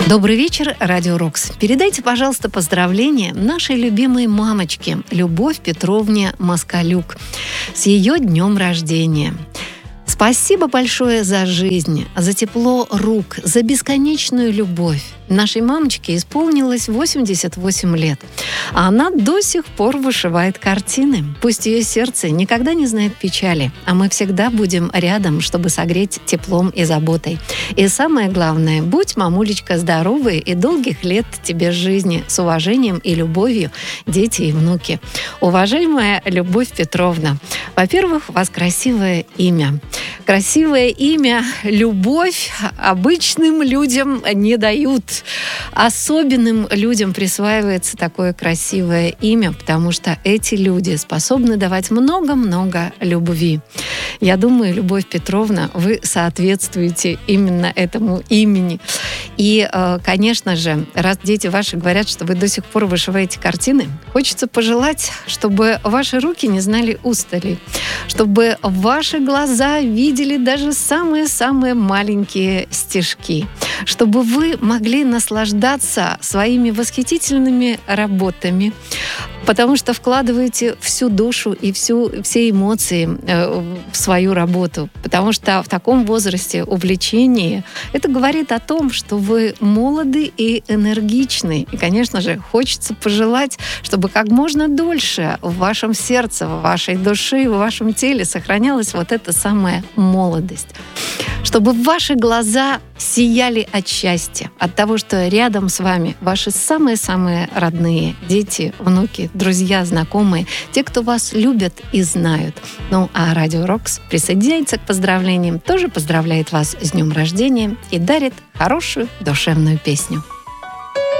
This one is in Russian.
Добрый вечер, Радио Рокс. Передайте, пожалуйста, поздравления нашей любимой мамочке Любовь Петровне Москалюк с ее днем рождения. Спасибо большое за жизнь, за тепло рук, за бесконечную любовь. Нашей мамочке исполнилось 88 лет, а она до сих пор вышивает картины. Пусть ее сердце никогда не знает печали, а мы всегда будем рядом, чтобы согреть теплом и заботой. И самое главное, будь, мамулечка, здоровой и долгих лет тебе жизни, с уважением и любовью, дети и внуки. Уважаемая Любовь Петровна, во-первых, у вас красивое имя. Красивое имя «Любовь» обычным людям не дают. Особенным людям присваивается такое красивое имя, потому что эти люди способны давать много-много любви. Я думаю, Любовь Петровна, вы соответствуете именно этому имени. И, конечно же, раз дети ваши говорят, что вы до сих пор вышиваете картины, хочется пожелать, чтобы ваши руки не знали устали, чтобы ваши глаза видели даже самые-самые маленькие стежки, чтобы вы могли наслаждаться своими восхитительными работами, потому что вкладываете всю душу и все эмоции в свою работу, потому что в таком возрасте увлечение это говорит о том, что вы молоды и энергичны. И, конечно же, хочется пожелать, чтобы как можно дольше в вашем сердце, в вашей душе, в вашем теле сохранялась вот эта самая молодость. Чтобы ваши глаза сияли от счастья, от того, что рядом с вами ваши самые-самые родные дети, внуки, друзья, знакомые, те, кто вас любят и знают. Ну, а Радио Рокс присоединяется к поздравлениям, тоже поздравляет вас с днем рождения и дарит хорошую душевную песню.